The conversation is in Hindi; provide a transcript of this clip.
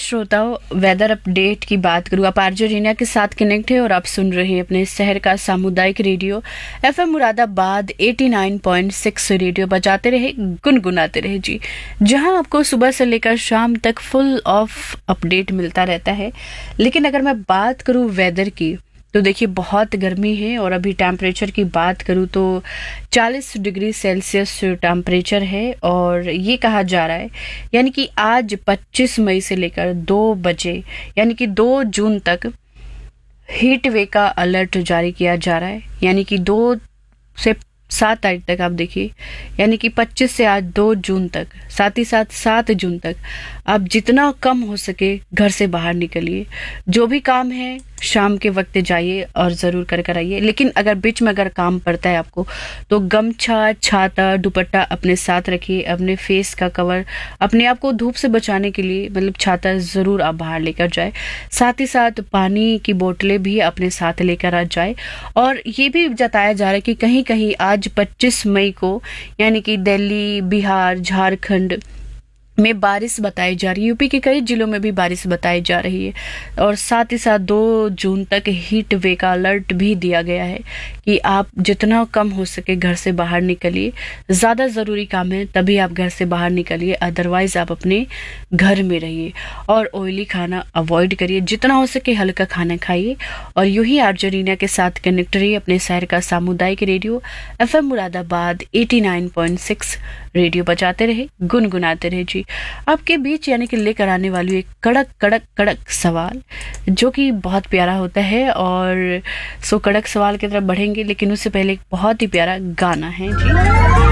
श्रोताओं, वेदर अपडेट की बात करूँ, आप आरजे रीना के साथ कनेक्ट है और आप सुन रहे हैं अपने शहर का सामुदायिक रेडियो एफएम मुरादाबाद 89.6 रेडियो बजाते रहे, गुनगुनाते रहे जी, जहां आपको सुबह से लेकर शाम तक फुल ऑफ अपडेट मिलता रहता है। लेकिन अगर मैं बात करूँ वेदर की, तो देखिए बहुत गर्मी है और अभी टेम्परेचर की बात करूँ तो 40 डिग्री सेल्सियस टेम्परेचर है और ये कहा जा रहा है, यानी कि आज 25 मई से लेकर 2 बजे यानी कि 2 जून तक हीट वे का अलर्ट जारी किया जा रहा है। यानी कि 2 से 7 तारीख तक आप देखिए, यानी कि 25 से आज 2 जून तक, साथ ही साथ 7 जून तक आप जितना कम हो सके घर से बाहर निकलिए। जो भी काम है शाम के वक्त जाइए और ज़रूर कर आइए। लेकिन अगर बीच में अगर काम पड़ता है आपको, तो गमछा, छाता, दुपट्टा अपने साथ रखिए। अपने फेस का कवर, अपने आप को धूप से बचाने के लिए मतलब छाता ज़रूर आप बाहर लेकर जाए। साथ ही साथ पानी की बोतलें भी अपने साथ लेकर आ जाए। और ये भी जताया जा रहा है कि कहीं कहीं आज 25 मई को यानी कि दिल्ली, बिहार, झारखंड में बारिश बताई जा रही है। यूपी के कई जिलों में भी बारिश बताई जा रही है। और साथ ही साथ 2 जून तक हीट वे का अलर्ट भी दिया गया है कि आप जितना कम हो सके घर से बाहर निकलिए। ज़्यादा ज़रूरी काम है तभी आप घर से बाहर निकलिए, अदरवाइज आप अपने घर में रहिए। और ऑयली खाना अवॉइड करिए, जितना हो सके हल्का खाना खाइए। और यूं ही आरजे रीना के साथ कनेक्ट रहिए अपने शहर का सामुदायिक रेडियो एफएम मुरादाबाद 89.6 रेडियो बजाते रहे, गुनगुनाते रहे जी। आपके बीच यानी कि लेकर आने वाली एक कड़क कड़क कड़क सवाल, जो कि बहुत प्यारा होता है। और सो कड़क सवाल की तरफ बढ़ेंगे, लेकिन उससे पहले एक बहुत ही प्यारा गाना है जी।